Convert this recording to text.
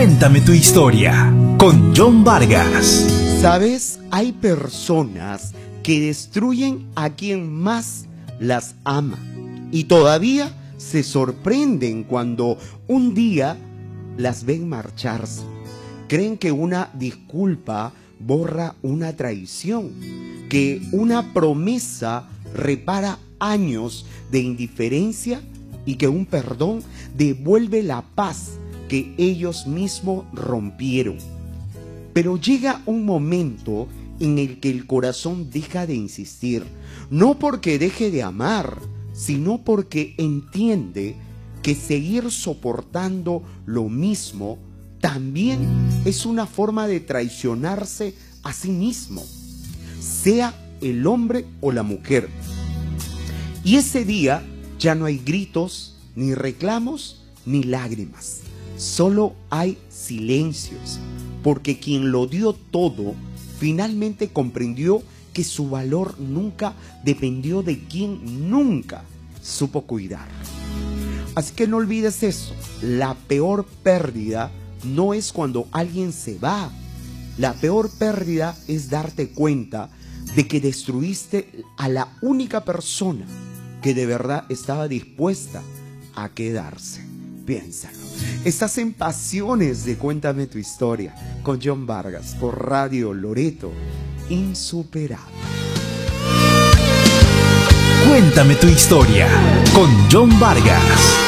Cuéntame tu historia con John Vargas. ¿Sabes? Hay personas que destruyen a quien más las ama y todavía se sorprenden cuando un día las ven marcharse. Creen que una disculpa borra una traición, que una promesa repara años de indiferencia y que un perdón devuelve la paz que ellos mismos rompieron. Pero llega un momento en el que el corazón deja de insistir, no porque deje de amar, sino porque entiende que seguir soportando lo mismo también es una forma de traicionarse a sí mismo, sea el hombre o la mujer. Y ese día ya no hay gritos, ni reclamos, ni lágrimas. Solo hay silencios, porque quien lo dio todo finalmente comprendió que su valor nunca dependió de quien nunca supo cuidar. Así que no olvides eso. La peor pérdida no es cuando alguien se va. La peor pérdida es darte cuenta de que destruiste a la única persona que de verdad estaba dispuesta a quedarse. Piénsalo. Estás en Pasiones de Cuéntame tu Historia con John Vargas por Radio Loreto. Insuperable. Cuéntame tu historia con John Vargas.